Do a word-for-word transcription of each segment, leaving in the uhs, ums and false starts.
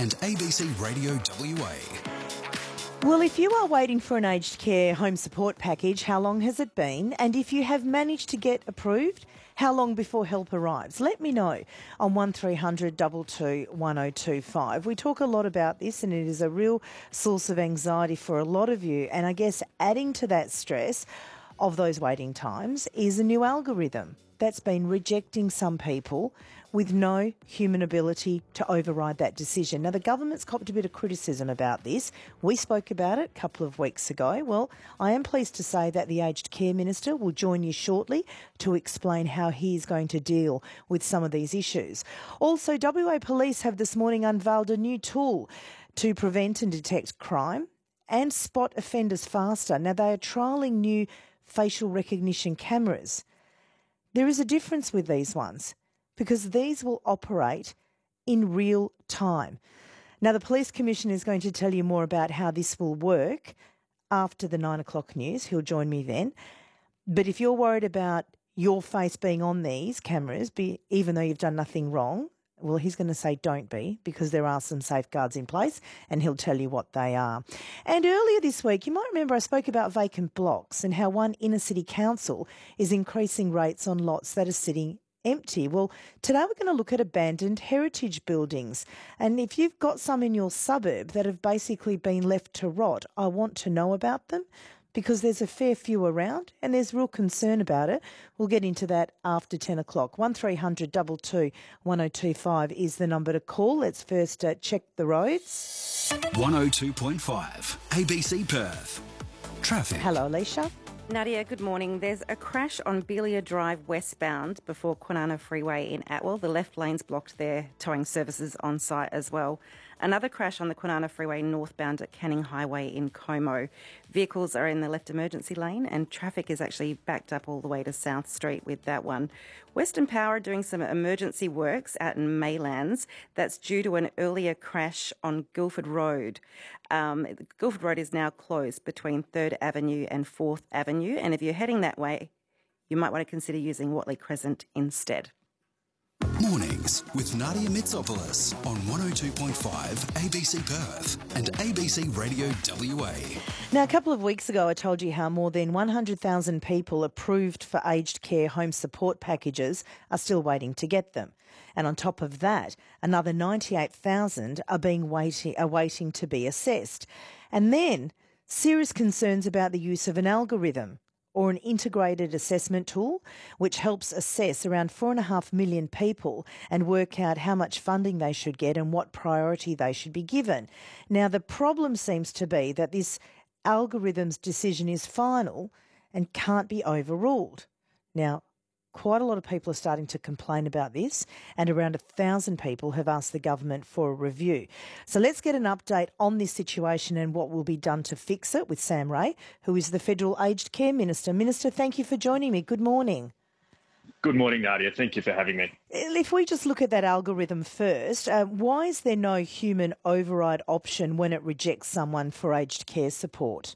and A B C Radio W A. Well, if you are waiting for an aged care home support package, how long has it been? And if you have managed to get approved, how long before help arrives? Let me know on one three hundred two two one oh two five. We talk a lot about this and it is a real source of anxiety for a lot of you. And I guess adding to that stress of those waiting times is a new algorithm that's been rejecting some people with no human ability to override that decision. Now, the government's copped a bit of criticism about this. We spoke about it a couple of weeks ago. Well, I am pleased to say that the Aged Care Minister will join you shortly to explain how he is going to deal with some of these issues. Also, W A Police have this morning unveiled a new tool to prevent and detect crime and spot offenders faster. Now, they are trialling new facial recognition cameras. There is a difference with these ones, because these will operate in real time. Now, the Police Commissioner is going to tell you more about how this will work after the nine o'clock news. He'll join me then. But if you're worried about your face being on these cameras, be, even though you've done nothing wrong, well, he's going to say don't be, because there are some safeguards in place and he'll tell you what they are. And earlier this week, you might remember I spoke about vacant blocks and how one inner city council is increasing rates on lots that are sitting empty. Well, today we're going to look at abandoned heritage buildings. And if you've got some in your suburb that have basically been left to rot, I want to know about them, because there's a fair few around and there's real concern about it. We'll get into that after ten o'clock. one three hundred two two one oh two five is the number to call. Let's first uh, check the roads. one oh two point five A B C Perth. Traffic. Hello, Alicia. Nadia, good morning. There's a crash on Belia Drive westbound before Kwinana Freeway in Atwell. The left lane's blocked there, towing services on site as well. Another crash on the Kwinana Freeway northbound at Canning Highway in Como. Vehicles are in the left emergency lane and traffic is actually backed up all the way to South Street with that one. Western Power are doing some emergency works out in Maylands. That's due to an earlier crash on Guildford Road. Um, Guildford Road is now closed between third Avenue and fourth Avenue. And if you're heading that way, you might want to consider using Watley Crescent instead. Mornings with Nadia Mitsopoulos on one oh two point five A B C Perth and A B C Radio W A. Now, a couple of weeks ago, I told you how more than one hundred thousand people approved for aged care home support packages are still waiting to get them. And on top of that, another ninety-eight thousand are being waiting, are waiting to be assessed. And then serious concerns about the use of an algorithm or an integrated assessment tool, which helps assess around four and a half million people and work out how much funding they should get and what priority they should be given. Now, the problem seems to be that this algorithm's decision is final and can't be overruled. Now, quite a lot of people are starting to complain about this, and around a thousand people have asked the government for a review. So let's get an update on this situation and what will be done to fix it with Sam Ray, who is the Federal Aged Care Minister. Minister, thank you for joining me. Good morning. Good morning, Nadia. Thank you for having me. If we just look at that algorithm first, uh, why is there no human override option when it rejects someone for aged care support?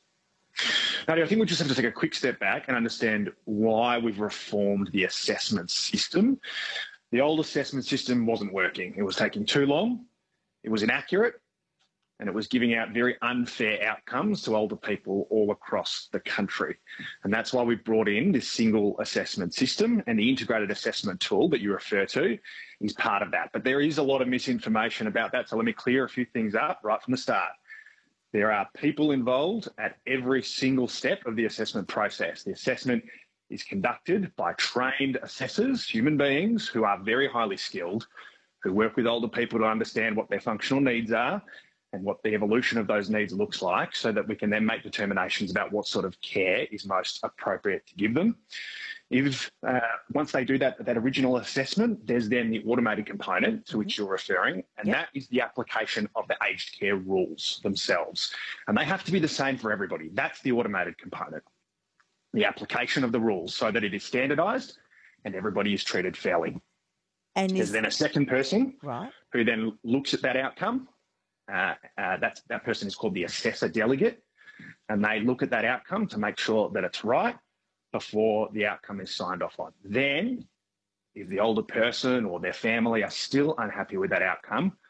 Nadia, I think we just have to take a quick step back and understand why we've reformed the assessment system. The old assessment system wasn't working. It was taking too long, it was inaccurate, and it was giving out very unfair outcomes to older people all across the country. And that's why we brought in this single assessment system, and the integrated assessment tool that you refer to is part of that. But there is a lot of misinformation about that, so let me clear a few things up right from the start. There are people involved at every single step of the assessment process. The assessment is conducted by trained assessors, human beings who are very highly skilled, who work with older people to understand what their functional needs are and what the evolution of those needs looks like, so that we can then make determinations about what sort of care is most appropriate to give them. If uh, once they do that, that original assessment, there's then the automated component to which you're referring, and yep. that is the application of the aged care rules themselves. And they have to be the same for everybody. That's the automated component, the application of the rules, so that it is standardised and everybody is treated fairly. And there's is... then a second person right. who then looks at that outcome. Uh, uh, that's, that person is called the assessor delegate, and they look at that outcome to make sure that it's right before the outcome is signed off on. Then, if the older person or their family are still unhappy with that outcome,